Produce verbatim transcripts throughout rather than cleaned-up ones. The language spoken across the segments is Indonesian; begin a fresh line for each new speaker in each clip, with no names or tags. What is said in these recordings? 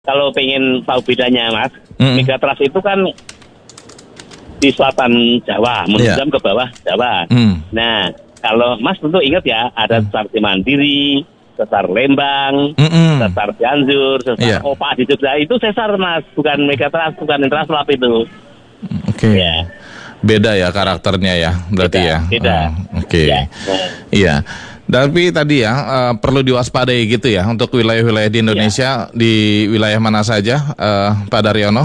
kalau pengen tahu bedanya Mas,
Mm-mm.
megatrust itu kan di selatan Jawa, menunjam
Yeah.
ke bawah Jawa.
Mm.
Nah, kalau Mas tentu ingat ya, ada sesar Mandiri, sesar Lembang,
Mm-mm.
sesar Cianjur, sesar
Yeah.
Opa di Jogja. Itu sesar Mas, bukan megatrust, bukan intraslab itu.
Oke.
Ya.
Beda ya karakternya ya, berarti
Beda,
ya.
beda.
Oh, Oke.
Ya.
Iya. Tapi tadi ya eh, perlu diwaspadai gitu ya untuk wilayah-wilayah di Indonesia, di wilayah mana saja, eh, Pak Daryono?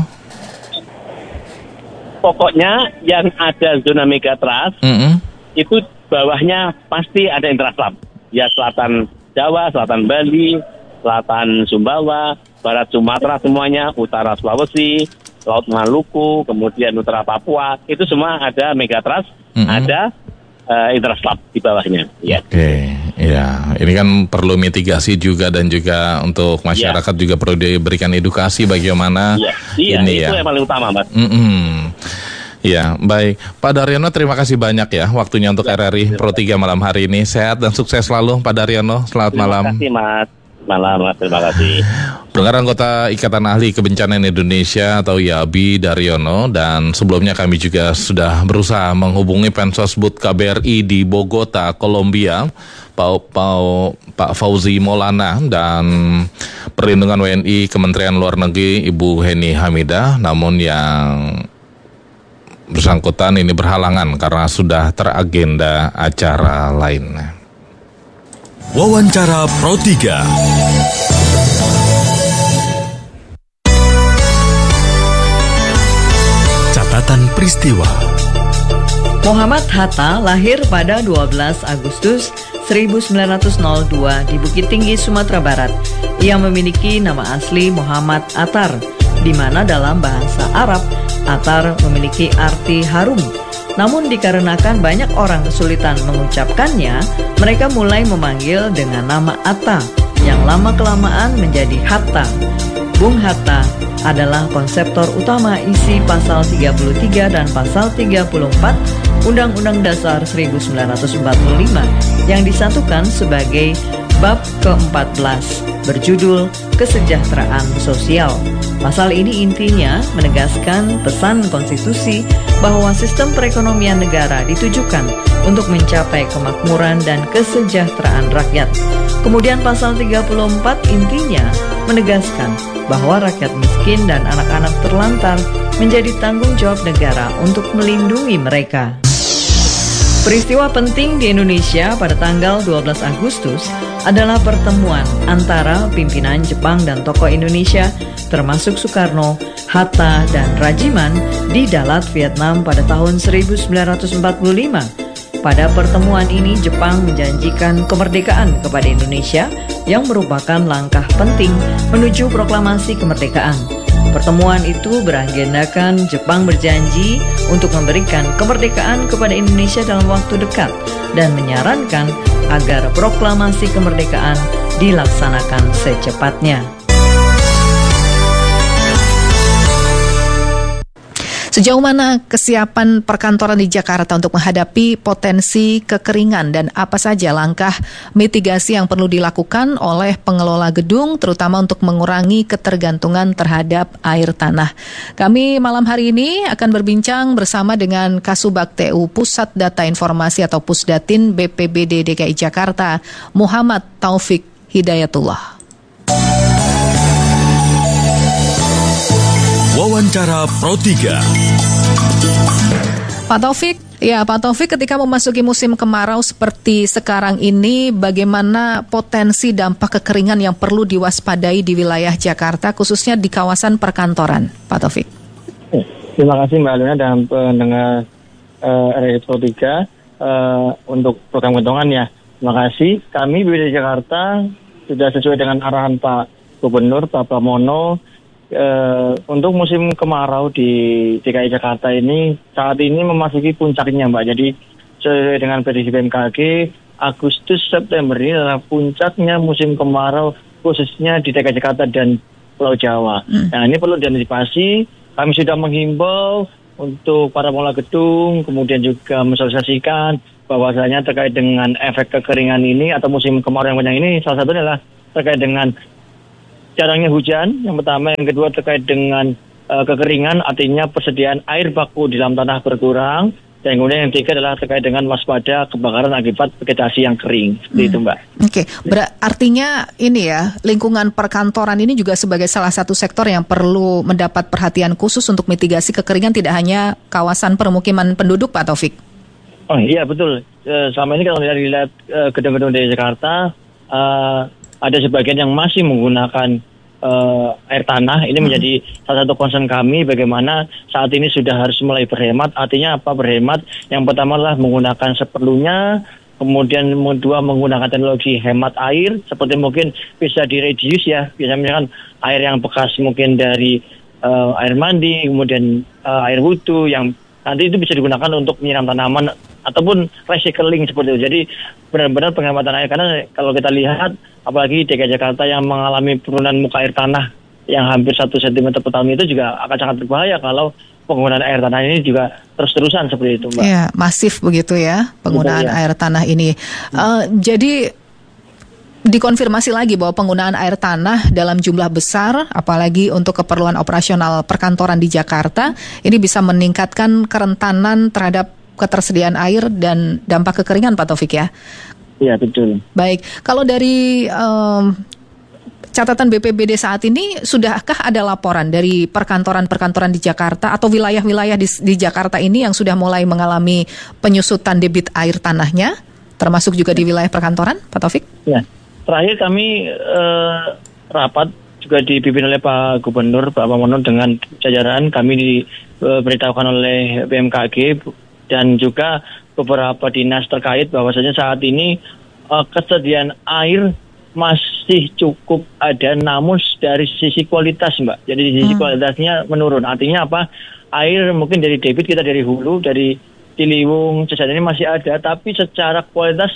Pokoknya yang ada zona megatrust
Mm-mm.
itu bawahnya pasti ada intraslab. Ya selatan Jawa, selatan Bali, selatan Sumbawa, barat Sumatera semuanya, utara Sulawesi, Laut Maluku, kemudian utara Papua, itu semua ada megatrust,
Mm-mm.
ada uh, intraslab di bawahnya. Ya.
Oke, ya. Ini kan perlu mitigasi juga dan juga untuk masyarakat juga perlu diberikan edukasi bagaimana
Iya, iya
ini
itu
ya.
yang paling utama, Mas.
Mm-mm. Ya, baik. Pak Daryono, terima kasih banyak ya waktunya untuk R R I Pro tiga malam hari ini. Sehat dan sukses selalu, Pak Daryono. Selamat
Terima
malam.
kasih, Mas. Malam, Mas. Terima kasih.
Pendengar anggota Ikatan Ahli Kebencanaan Indonesia atau I A B I Daryono, dan sebelumnya kami juga sudah berusaha menghubungi Pensosbud K B R I di Bogota, Kolombia, Pak, Pak, Pak Fauzi Maulana, dan Perlindungan W N I Kementerian Luar Negeri Ibu Heni Hamidah, namun yang bersangkutan ini berhalangan karena sudah teragenda acara lainnya.
Wawancara Pro tiga. Catatan peristiwa.
Muhammad Hatta lahir pada dua belas Agustus seribu sembilan ratus dua di Bukit Tinggi, Sumatera Barat. Ia memiliki nama asli Muhammad Attar, di mana dalam bahasa Arab, Attar memiliki arti harum. Namun dikarenakan banyak orang kesulitan mengucapkannya, mereka mulai memanggil dengan nama Atta, yang lama-kelamaan menjadi Hatta. Bung Hatta adalah konseptor utama isi pasal tiga puluh tiga dan pasal tiga puluh empat Undang-Undang Dasar seribu sembilan ratus empat puluh lima yang disatukan sebagai bab keempat belas berjudul Kesejahteraan Sosial. Pasal ini intinya menegaskan pesan konstitusi bahwa sistem perekonomian negara ditujukan untuk mencapai kemakmuran dan kesejahteraan rakyat. Kemudian pasal tiga puluh empat intinya menegaskan bahwa rakyat miskin dan anak-anak terlantar menjadi tanggung jawab negara untuk melindungi mereka. Peristiwa penting di Indonesia pada tanggal dua belas Agustus adalah pertemuan antara pimpinan Jepang dan tokoh Indonesia termasuk Soekarno, Hatta, dan Rajiman di Dalat, Vietnam pada tahun seribu sembilan ratus empat puluh lima. Pada pertemuan ini Jepang menjanjikan kemerdekaan kepada Indonesia yang merupakan langkah penting menuju proklamasi kemerdekaan. Pertemuan itu beragendakan Jepang berjanji untuk memberikan kemerdekaan kepada Indonesia dalam waktu dekat dan menyarankan agar proklamasi kemerdekaan dilaksanakan secepatnya.
Sejauh mana kesiapan perkantoran di Jakarta untuk menghadapi potensi kekeringan dan apa saja langkah mitigasi yang perlu dilakukan oleh pengelola gedung terutama untuk mengurangi ketergantungan terhadap air tanah. Kami malam hari ini akan berbincang bersama dengan Kasubag T U Pusat Data Informasi atau Pusdatin B P B D D K I Jakarta, Muhammad Taufik Hidayatullah.
Wawancara Pro tiga.
Pak Taufik, ya Pak Taufik, ketika memasuki musim kemarau seperti sekarang ini, bagaimana potensi dampak kekeringan yang perlu diwaspadai di wilayah Jakarta, khususnya di kawasan perkantoran, Pak Taufik?
Terima kasih Mbak Alina dan pendengar uh, R R I Pro tiga uh, untuk program kentongan ya. Terima kasih. Kami B P B D Jakarta sudah sesuai dengan arahan Pak Gubernur Pak Pramono. Uh, untuk musim kemarau di D K I Jakarta ini saat ini memasuki puncaknya Mbak. Jadi sesuai dengan prediksi B M K G, Agustus September ini adalah puncaknya musim kemarau khususnya di D K I Jakarta dan Pulau Jawa. Hmm. Nah ini perlu diantisipasi. Kami sudah menghimbau untuk para pengelola gedung, kemudian juga mensosialisasikan bahwasanya terkait dengan efek kekeringan ini atau musim kemarau yang panjang ini, salah satunya adalah terkait dengan jarangnya hujan, yang pertama. Yang kedua terkait dengan uh, kekeringan, artinya persediaan air baku di dalam tanah berkurang. Dan kemudian yang ketiga adalah terkait dengan waspada kebakaran akibat vegetasi yang kering. Seperti
hmm.
itu, Mbak.
Oke, okay. Berartinya ini ya, lingkungan perkantoran ini juga sebagai salah satu sektor yang perlu mendapat perhatian khusus untuk mitigasi kekeringan, tidak hanya kawasan permukiman penduduk, Pak Taufik.
Oh iya, betul. E, selama ini kalau dilihat e, gedung-gedung di Jakarta, e, ada sebagian yang masih menggunakan Uh, air tanah. Ini hmm. menjadi salah satu concern kami, bagaimana saat ini sudah harus mulai berhemat. Artinya apa berhemat? Yang pertama adalah menggunakan seperlunya, kemudian kedua menggunakan teknologi hemat air, seperti mungkin bisa di-reduce ya, bisa misalkan air yang bekas mungkin dari uh, air mandi, kemudian uh, air wudhu yang nanti itu bisa digunakan untuk menyiram tanaman ataupun recycling seperti itu. Jadi benar-benar penghematan air, karena kalau kita lihat apalagi D K I Jakarta yang mengalami penurunan muka air tanah yang hampir satu sentimeter per tahun, itu juga akan sangat berbahaya kalau penggunaan air tanah ini juga terus-terusan seperti itu, Mbak.
Ya, masif begitu ya penggunaan Betul, ya. air tanah ini. Hmm. Uh, jadi dikonfirmasi lagi bahwa penggunaan air tanah dalam jumlah besar, apalagi untuk keperluan operasional perkantoran di Jakarta, ini bisa meningkatkan kerentanan terhadap ketersediaan air dan dampak kekeringan, Pak Taufik ya?
Iya, betul.
Baik, kalau dari um, catatan B P B D saat ini, sudahkah ada laporan dari perkantoran-perkantoran di Jakarta atau wilayah-wilayah di, di Jakarta ini yang sudah mulai mengalami penyusutan debit air tanahnya, termasuk juga di wilayah perkantoran, Pak Taufik?
Ya. Terakhir kami eh, rapat juga dipimpin oleh Pak Gubernur, Pak Pramono dengan jajaran. Kami diberitahukan oleh B M K G dan juga beberapa dinas terkait bahwasanya saat ini eh, kesediaan air masih cukup ada, namun dari sisi kualitas, Mbak. Jadi di sisi hmm. kualitasnya menurun. Artinya apa? Air mungkin dari debit kita dari hulu, dari Ciliwung, Cisadane ini masih ada, tapi secara kualitas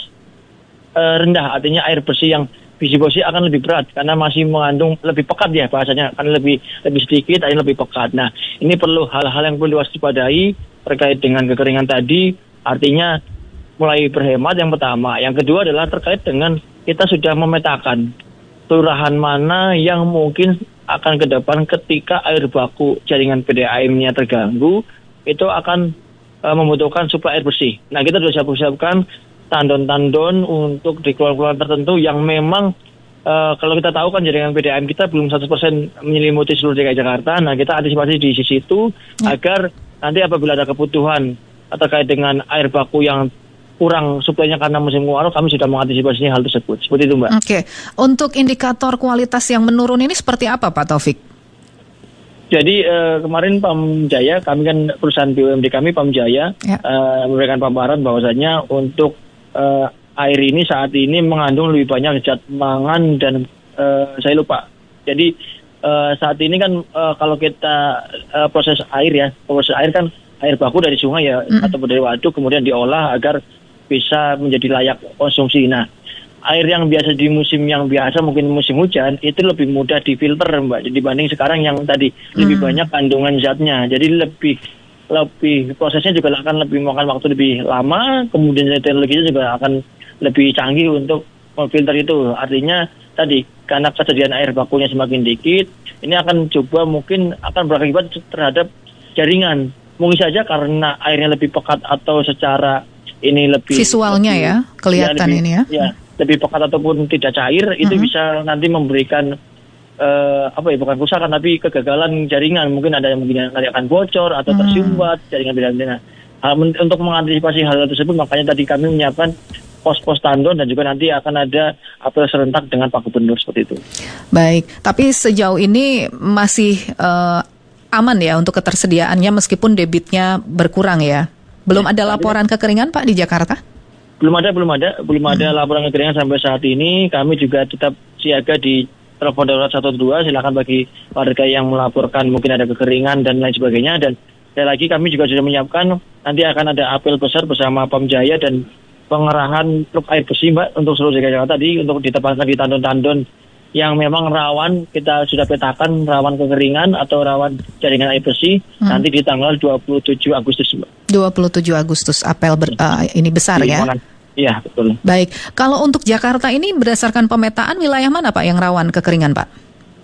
Uh, rendah. Artinya air bersih yang biji-biji akan lebih berat karena masih mengandung lebih pekat ya, bahasanya akan lebih lebih sedikit, air lebih pekat. Nah, ini perlu hal-hal yang perlu diwaspadai terkait dengan kekeringan tadi. Artinya mulai berhemat yang pertama. Yang kedua adalah terkait dengan kita sudah memetakan kelurahan mana yang mungkin akan ke depan ketika air baku jaringan P D A M-nya terganggu, itu akan uh, membutuhkan suplai air bersih. Nah, kita sudah siap-siapkan tandon-tandon untuk di kelurahan tertentu yang memang uh, kalau kita tahu kan jaringan P D A M kita belum seratus persen menyelimuti seluruh D K I Jakarta. Nah, kita antisipasi di sisi itu ya, agar nanti apabila ada kebutuhan terkait dengan air baku yang kurang suplainya karena musim kemarau, kami sudah mengantisipasi hal tersebut. Seperti itu, Mbak. Oke.
Untuk indikator kualitas yang menurun ini seperti apa, Pak Taufik?
Jadi uh, kemarin Pamjaya, kami kan perusahaan B U M D kami Pamjaya ya. uh, memberikan paparan bahwasanya untuk Uh, air ini saat ini mengandung lebih banyak zat mangan dan uh, saya lupa. Jadi uh, saat ini kan uh, kalau kita uh, proses air ya, proses air kan air baku dari sungai ya mm. atau dari waduk kemudian diolah agar bisa menjadi layak konsumsi. Nah, air yang biasa di musim yang biasa mungkin musim hujan itu lebih mudah difilter, Mbak, dibanding sekarang yang tadi mm. lebih banyak kandungan zatnya. Jadi lebih lebih prosesnya juga akan lebih makan waktu lebih lama, kemudian teknologinya juga akan lebih canggih untuk memfilter itu. Artinya tadi karena kesediaan air bakunya semakin dikit, ini akan coba mungkin akan berakibat terhadap jaringan. Mungkin saja karena airnya lebih pekat atau secara ini lebih
visualnya lebih, ya kelihatan ya, lebih, ini ya.
Ya, lebih pekat ataupun tidak cair, uh-huh. itu bisa nanti memberikan Uh, apa ya bukan kerusakan tapi kegagalan jaringan, mungkin ada yang mungkin nanti akan bocor atau tersumbat hmm. jaringan bidang-bidang. Nah, untuk mengantisipasi hal tersebut makanya tadi kami menyiapkan pos-pos tandon dan juga nanti akan ada apel serentak dengan Pak Gubernur seperti itu.
Baik, tapi sejauh ini masih uh, aman ya untuk ketersediaannya meskipun debitnya berkurang ya. Belum ya, ada laporan ya. kekeringan, Pak, di Jakarta?
Belum ada, belum ada, belum hmm. ada laporan kekeringan sampai saat ini. Kami juga tetap siaga di telepon darurat satu dua, silakan bagi warga yang melaporkan mungkin ada kekeringan dan lain sebagainya. Dan sekali lagi kami juga sudah menyiapkan nanti akan ada apel besar bersama Pamjaya dan pengerahan truk air bersih, Mbak, untuk seluruh D K I Jakarta tadi untuk ditempatkan di tandon-tandon yang memang rawan, kita sudah petakan rawan kekeringan atau rawan jaringan air bersih hmm. nanti di tanggal dua puluh tujuh Agustus, Mbak.
dua puluh tujuh Agustus apel ber, uh, ini besar ya.
Iya, betul.
Baik, kalau untuk Jakarta ini berdasarkan pemetaan wilayah mana, Pak, yang rawan kekeringan, Pak?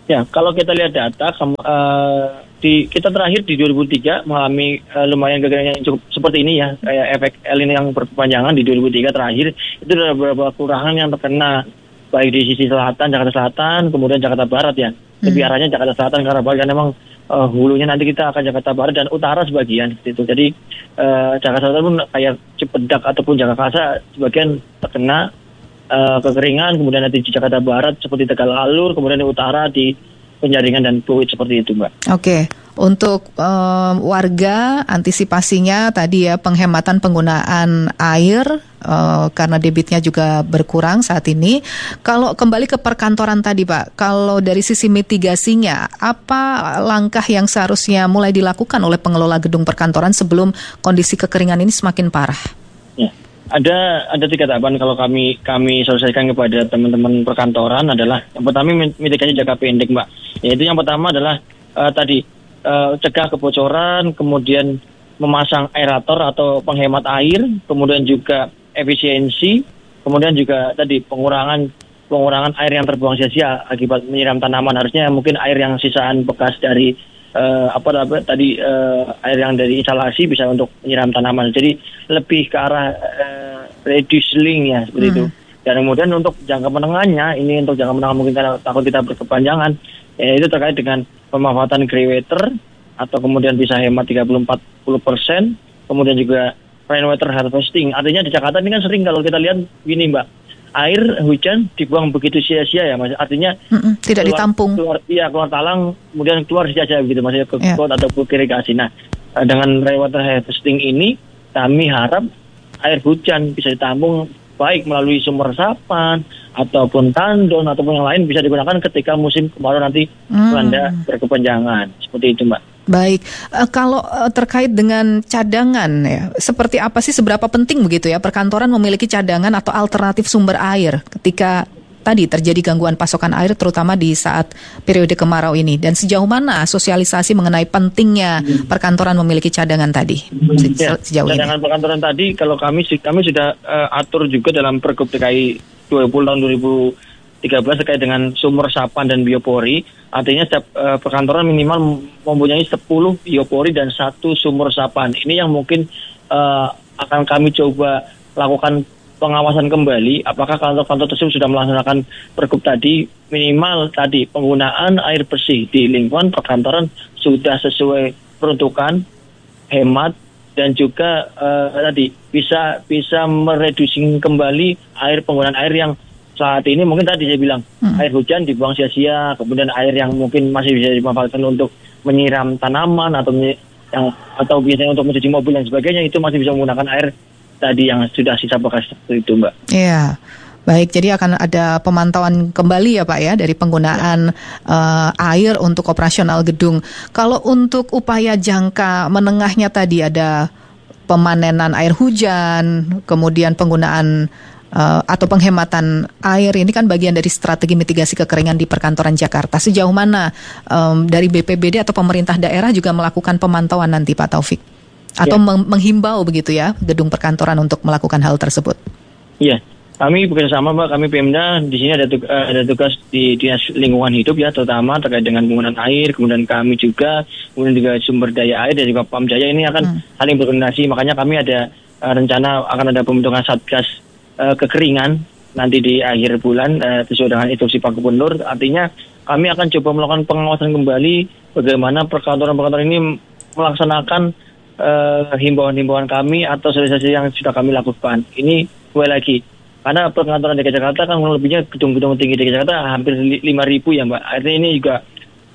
Ya, kalau kita lihat data, kem- uh, di kita terakhir di dua ribu tiga mengalami uh, lumayan kekeringan yang cukup seperti ini ya, kayak efek El Nino yang berkepanjangan di dua ribu tiga terakhir, itu ada beberapa kelurahan yang terkena, baik di sisi selatan, Jakarta Selatan, kemudian Jakarta Barat ya. Lebih
Hmm.
arahnya Jakarta Selatan karena bagian memang uh, hulunya nanti kita akan Jakarta Barat dan utara sebagian seperti itu. Jadi uh, Jakarta Selatan pun kayak Cipedak ataupun Jakarta sebagian terkena Uh, kekeringan, kemudian nanti di Jakarta Barat seperti Tegal Alur, kemudian di utara di Penjaringan dan Pluit seperti itu, Mbak.
Oke, untuk um, warga antisipasinya tadi ya penghematan penggunaan air uh, karena debitnya juga berkurang saat ini. Kalau kembali ke perkantoran tadi Pak, kalau dari sisi mitigasinya, apa langkah yang seharusnya mulai dilakukan oleh pengelola gedung perkantoran sebelum kondisi kekeringan ini semakin parah?
Ya. Ada ada tiga tahapan kalau kami kami sosialisasikan kepada teman-teman perkantoran adalah yang pertama mitigasi jangka pendek, Mbak. Yaitu yang pertama adalah uh, tadi uh, cegah kebocoran, kemudian memasang aerator atau penghemat air, kemudian juga efisiensi, kemudian juga tadi pengurangan pengurangan air yang terbuang sia-sia akibat menyiram tanaman. Harusnya mungkin air yang sisaan bekas dari Uh, apa, apa tadi uh, air yang dari instalasi bisa untuk menyiram tanaman. Jadi lebih ke arah uh, reducing ya seperti hmm. itu. Dan kemudian untuk jangka menengahnya, ini untuk jangka menengah mungkin karena takut kita berkepanjangan, ya itu terkait dengan pemanfaatan grey water atau kemudian bisa hemat tiga puluh sampai empat puluh persen, kemudian juga rainwater harvesting. Artinya di Jakarta ini kan sering kalau kita lihat gini, Mbak, air hujan dibuang begitu sia-sia ya, Mas. Artinya
Mm-mm, tidak
keluar,
ditampung.
Keluar, iya, keluar talang, kemudian keluar sia-sia begitu, maksudnya ke
Yeah.
got atau ke irigasi. Nah, dengan rainwater harvesting ini, kami harap air hujan bisa ditampung baik melalui sumber resapan ataupun tandon ataupun yang lain bisa digunakan ketika musim kemarau nanti melanda
Hmm.
berkepanjangan. Seperti itu, Mbak.
Baik, uh, kalau uh, terkait dengan cadangan ya, seperti apa sih, seberapa penting begitu ya perkantoran memiliki cadangan atau alternatif sumber air ketika tadi terjadi gangguan pasokan air terutama di saat periode kemarau ini, dan sejauh mana sosialisasi mengenai pentingnya perkantoran memiliki cadangan tadi se-
Ya,
sejauh ini?
cadangan perkantoran tadi kalau kami kami sudah uh, atur juga dalam Pergub D K I dua puluh tahun dua ribu tiga belas terkait dengan sumber resapan dan biopori. Artinya setiap uh, perkantoran minimal mempunyai sepuluh biopori dan satu sumber resapan. Ini yang mungkin uh, akan kami coba lakukan pengawasan kembali apakah kantor-kantor tersebut sudah melaksanakan Pergub tadi. Minimal tadi penggunaan air bersih di lingkungan perkantoran sudah sesuai peruntukan, hemat, dan juga uh, tadi bisa bisa mereduksi kembali air penggunaan air yang saat ini mungkin tadi saya bilang hmm. air hujan dibuang sia-sia, kemudian air yang mungkin masih bisa dimanfaatkan untuk menyiram tanaman atau menyi- yang atau biasanya untuk mencuci mobil dan sebagainya, itu masih bisa menggunakan air tadi yang sudah sisa bekas itu, Mbak.
Iya. Baik, jadi akan ada pemantauan kembali ya Pak ya dari penggunaan uh, air untuk operasional gedung. Kalau untuk upaya jangka menengahnya tadi ada pemanenan air hujan, kemudian penggunaan uh, atau penghematan air, ini kan bagian dari strategi mitigasi kekeringan di perkantoran Jakarta. Sejauh mana um, dari B P B D atau pemerintah daerah juga melakukan pemantauan nanti Pak Taufik? Atau ya. meng- menghimbau begitu ya gedung perkantoran untuk melakukan hal tersebut?
Iya. Kami bekerjasama, Mbak, kami Pemda di sini ada tugas, ada tugas di Dinas Lingkungan Hidup ya, terutama terkait dengan penggunaan air, kemudian kami juga, kemudian juga sumber daya air dan juga Pamjaya ini akan hmm. saling berkoordinasi. Makanya kami ada uh, rencana akan ada pembentukan satgas uh, kekeringan nanti di akhir bulan uh, sesuai dengan instruksi Pak Gubernur. Artinya kami akan coba melakukan pengawasan kembali bagaimana perkantoran-perkantoran ini melaksanakan uh, himbauan-himbauan kami atau sosialisasi yang sudah kami lakukan. Ini kembali lagi. Karena perkantoran D K I Jakarta kan lebihnya gedung-gedung tinggi D K I Jakarta hampir lima ribu ya, Mbak. Artinya ini juga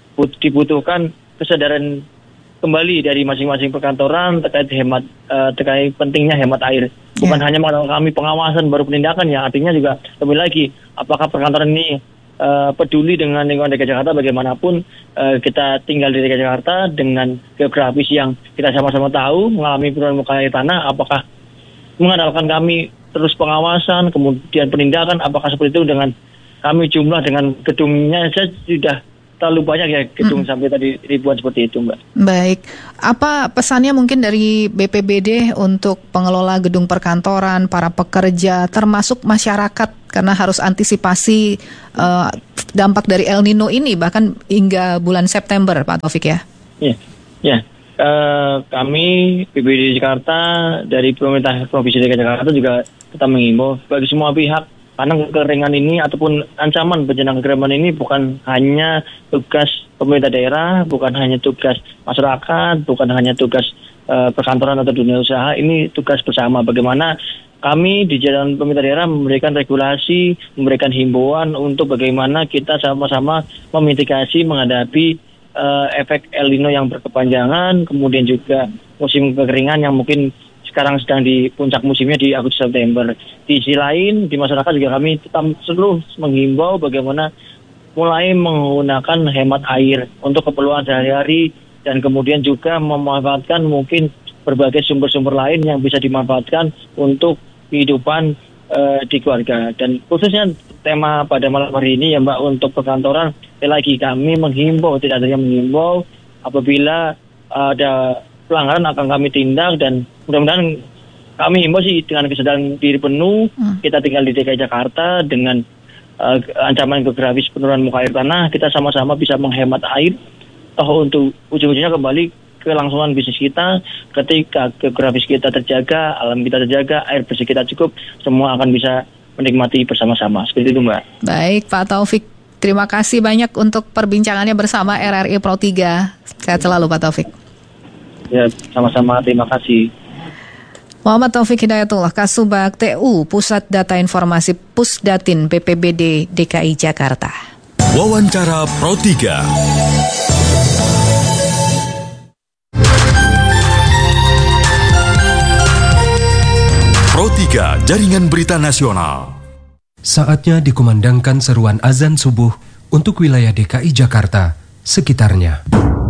dibutuhkan kesadaran kembali dari masing-masing perkantoran terkait hemat uh, terkait pentingnya hemat air. Bukan yeah. hanya kami pengawasan baru penindakan ya, artinya juga lebih lagi apakah perkantoran ini uh, peduli dengan lingkungan D K I Jakarta. Bagaimanapun uh, kita tinggal di D K I Jakarta dengan geografis yang kita sama-sama tahu mengalami penurunan muka air tanah, apakah mengandalkan kami terus pengawasan, kemudian penindakan, apakah seperti itu dengan kami jumlah dengan gedungnya saja sudah terlalu banyak ya gedung hmm. sampai tadi ribuan seperti itu, Mbak.
Baik, apa pesannya mungkin dari B P B D untuk pengelola gedung perkantoran, para pekerja, termasuk masyarakat karena harus antisipasi uh, dampak dari El Nino ini bahkan hingga bulan September, Pak Taufik ya?
Ya, ya. Uh, kami B P B D Jakarta dari pemerintah Provinsi D K I Jakarta juga tetap mengimbau bagi semua pihak, karena kekeringan ini ataupun ancaman bencana kekeringan ini bukan hanya tugas pemerintah daerah, bukan hanya tugas masyarakat, bukan hanya tugas uh, perkantoran atau dunia usaha, ini tugas bersama. Bagaimana kami di jalan pemerintah daerah memberikan regulasi, memberikan himbauan untuk bagaimana kita sama-sama memitigasi menghadapi Uh, efek El Nino yang berkepanjangan, kemudian juga musim kekeringan yang mungkin sekarang sedang di puncak musimnya di Agustus September. Di sisi lain, di masyarakat juga kami tetap selalu menghimbau bagaimana mulai menggunakan hemat air untuk keperluan sehari-hari dan kemudian juga memanfaatkan mungkin berbagai sumber-sumber lain yang bisa dimanfaatkan untuk kehidupan uh, di keluarga. Dan khususnya tema pada malam hari ini ya Mbak, untuk perkantoran, lagi kami menghimbau, tidak hanya menghimbau, apabila ada pelanggaran akan kami tindak, dan mudah-mudahan kami himbau sih dengan kesadaran diri penuh, hmm. kita tinggal di D K I Jakarta dengan uh, ancaman geografis penurunan muka air tanah, kita sama-sama bisa menghemat air, toh untuk ujung-ujungnya kembali kelangsungan bisnis kita. Ketika geografis kita terjaga, alam kita terjaga, air bersih kita cukup, semua akan bisa menikmati bersama-sama. Seperti itu Mbak.
Baik Pak Taufik, terima kasih banyak untuk perbincangannya bersama R R I Pro tiga. Sehat selalu Pak Taufik.
Ya, sama-sama, terima kasih.
Muhammad Taufik Hidayatullah, Kasubag T U, Pusat Data Informasi Pusdatin B P B D D K I Jakarta.
Wawancara Pro tiga. Pro tiga, Jaringan Berita Nasional.
Saatnya dikumandangkan seruan azan subuh untuk wilayah D K I Jakarta sekitarnya.